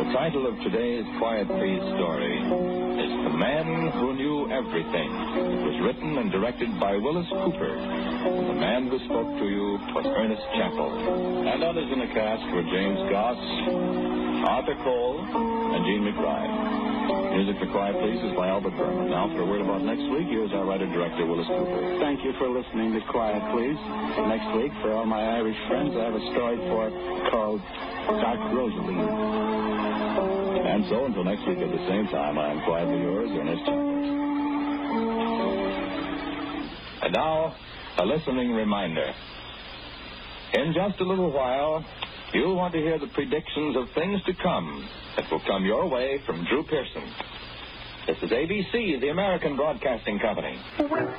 The title of today's Quiet Please story is The Man Who Knew Everything. It was written and directed by Willis Cooper. And the man who spoke to you was Ernest Chappell. And others in the cast were James Goss, Arthur Cole, and Gene McBride. Music for Quiet Please is by Albert Berman. Now for a word about next week, here's our writer-director, Willis Cooper. Thank you for listening to Quiet Please. Next week, for all my Irish friends, I have a story called Dark Rosalie. And so, until next week at the same time, I am quietly yours, Ernest Chappell. And now, a listening reminder. In just a little while, you'll want to hear the predictions of things to come that will come your way from Drew Pearson. This is ABC, the American Broadcasting Company.